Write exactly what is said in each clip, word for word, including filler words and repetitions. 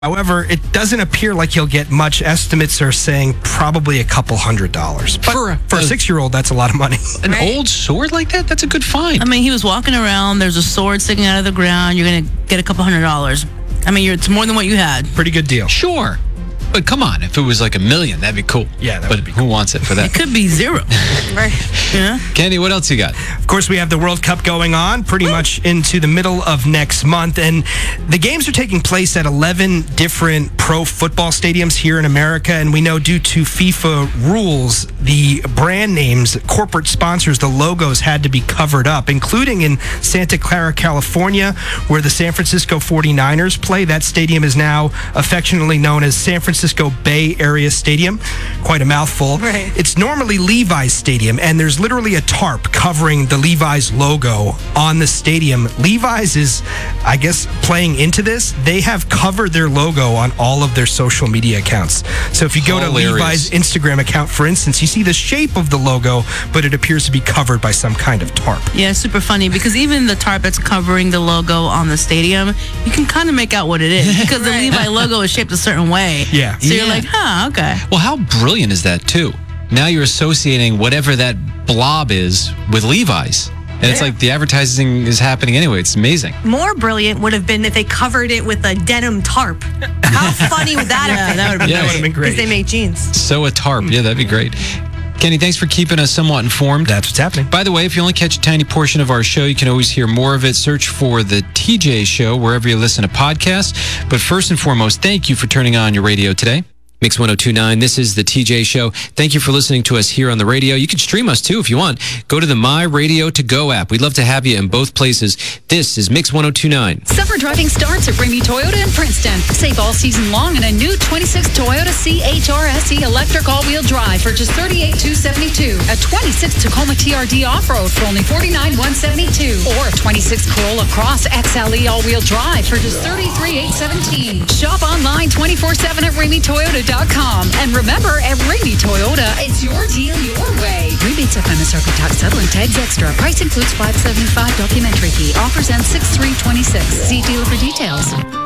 However, it doesn't appear like he'll get much. Estimates are saying probably a couple hundred dollars. But for a, for a six-year-old, that's a lot of money. An right. old sword like that? That's a good find. I mean, he was walking around. There's a sword sticking out of the ground. You're going to get a couple hundred dollars. I mean, you're, it's more than what you had. Pretty good deal. Sure. But come on, if it was like a million, that'd be cool. Yeah, that but would be who cool. wants it for that? It could be zero. Right. Yeah. Kenny, what else you got? Of course, we have the World Cup going on pretty Woo. much into the middle of next month. And the games are taking place at eleven different pro football stadiums here in America. And we know due to FIFA rules, the brand names, corporate sponsors, the logos had to be covered up, including in Santa Clara, California, where the San Francisco forty-niners play. That stadium is now affectionately known as San Francisco Bay Area Stadium. Quite a mouthful. Right. It's normally Levi's Stadium, and there's literally a tarp covering the Levi's logo on the stadium. Levi's is, I guess, playing into this. They have covered their logo on all of their social media accounts. So if you go Hilarious. to Levi's Instagram account, for instance, you see the shape of the logo, but it appears to be covered by some kind of tarp. Yeah, super funny, because even the tarp that's covering the logo on the stadium, you can kind of make out what it is, because the Levi logo is shaped a certain way. Yeah. So you're Yeah. like, huh, okay. Well, how brilliant is that, too? Now you're associating whatever that blob is with Levi's. And it's Yeah. like the advertising is happening anyway. It's amazing. More brilliant would have been if they covered it with a denim tarp. How funny would that Yeah, have been? that would have been, Yeah. That would have been Because great. they make jeans. So a tarp. Yeah, that'd be great. Kenny, thanks for keeping us somewhat informed. That's what's happening. By the way, if you only catch a tiny portion of our show, you can always hear more of it. Search for The T J Show wherever you listen to podcasts. But first and foremost, thank you for turning on your radio today. Mix one oh two point nine, this is The T J Show. Thank you for listening to us here on the radio. You can stream us, too, if you want. Go to the My Radio To Go app. We'd love to have you in both places. This is Mix one oh two point nine. Summer driving starts at Ramey Toyota in Princeton. Save all season long in a new twenty-six Toyota C H R S E electric all-wheel drive for just thirty-eight thousand two hundred seventy-two dollars. A twenty-six Tacoma T R D off-road for only forty-nine thousand one hundred seventy-two dollars. Or a twenty-six Corolla Cross X L E all-wheel drive for just thirty-three thousand eight hundred seventeen dollars. Shop online twenty-four seven at Ramey Toyota dot com. And remember, at Ramey Toyota, it's your deal your way. Rebates up M S R P tax settlement tags extra. Price includes five seventy-five documentary fee. Offers end six three twenty-six. See dealer for details.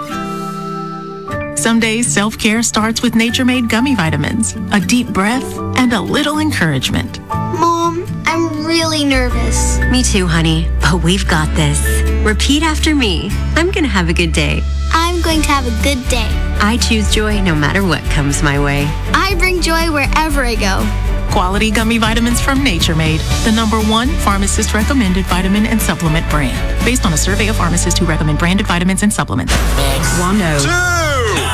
Some days self-care starts with Nature Made gummy vitamins, a deep breath, and a little encouragement. Mom, I'm really nervous. Me too, honey, but we've got this. Repeat after me. I'm gonna have a good day. I'm going to have a good day. I choose joy no matter what comes my way. I bring joy wherever I go. Quality gummy vitamins from Nature Made, the number one pharmacist-recommended vitamin and supplement brand. Based on a survey of pharmacists who recommend branded vitamins and supplements. One oh.